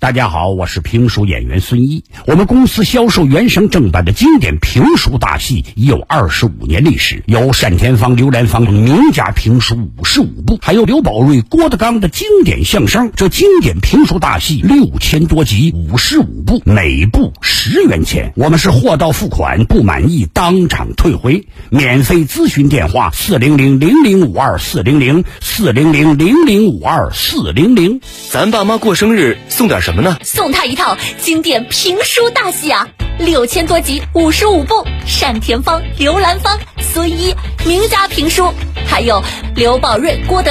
大家好，我是评书演员孙一。我们公司销售原声正版的经典评书大戏已有25年历史，有单田芳、刘兰芳名家评书55部，还有刘宝瑞、郭德纲的经典相声。这经典评书大戏6000多集，55部，每部10元钱。我们是货到付款，不满意当场退回。免费咨询电话400-0052-400，400-0052-400。 咱爸妈过生日送点什么呢？ 送他一套经典评书大戏啊，6000多集55部，单田芳、刘兰芳、孙一名家评书，还有刘宝瑞、郭德